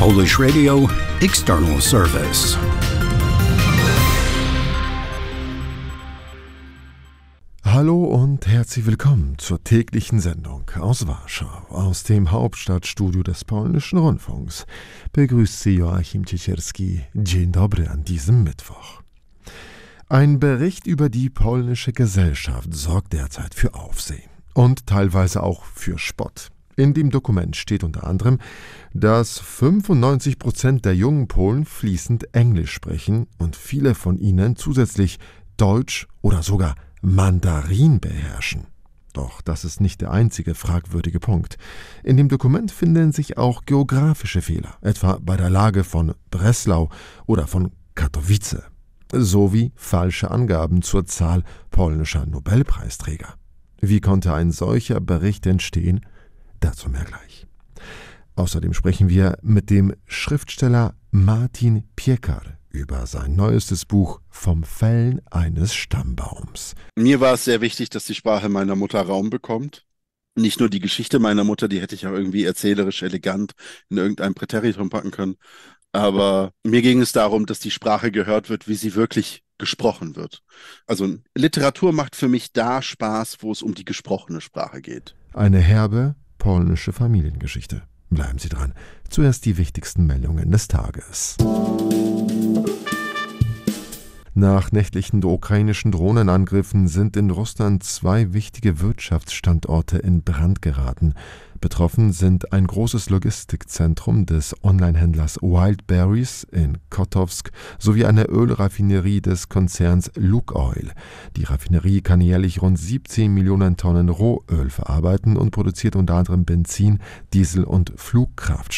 Polish Radio External Service. Hallo und herzlich willkommen zur täglichen Sendung aus Warschau, aus dem Hauptstadtstudio des Polnischen Rundfunks. Begrüßt Sie Joachim Ciecierski. Dzień dobry an diesem Mittwoch. Ein Bericht über die polnische Gesellschaft sorgt derzeit für Aufsehen und teilweise auch für Spott. In dem Dokument steht unter anderem, dass 95% der jungen Polen fließend Englisch sprechen und viele von ihnen zusätzlich Deutsch oder sogar Mandarin beherrschen. Doch das ist nicht der einzige fragwürdige Punkt. In dem Dokument finden sich auch geografische Fehler, etwa bei der Lage von Breslau oder von Katowice, sowie falsche Angaben zur Zahl polnischer Nobelpreisträger. Wie konnte ein solcher Bericht entstehen? Dazu mehr gleich. Außerdem sprechen wir mit dem Schriftsteller Martin Piekar über sein neuestes Buch Vom Fällen eines Stammbaums. Mir war es sehr wichtig, dass die Sprache meiner Mutter Raum bekommt. Nicht nur die Geschichte meiner Mutter, die hätte ich auch irgendwie erzählerisch elegant in irgendein Präteritum packen können. Aber mir ging es darum, dass die Sprache gehört wird, wie sie wirklich gesprochen wird. Also Literatur macht für mich da Spaß, wo es um die gesprochene Sprache geht. Eine herbe polnische Familiengeschichte. Bleiben Sie dran. Zuerst die wichtigsten Meldungen des Tages. Nach nächtlichen ukrainischen Drohnenangriffen sind in Russland 2 wichtige Wirtschaftsstandorte in Brand geraten. Betroffen sind ein großes Logistikzentrum des Onlinehändlers Wildberries in Kotowsk sowie eine Ölraffinerie des Konzerns Lukoil. Die Raffinerie kann jährlich rund 17 Millionen Tonnen Rohöl verarbeiten und produziert unter anderem Benzin, Diesel und Flugkraftstoff.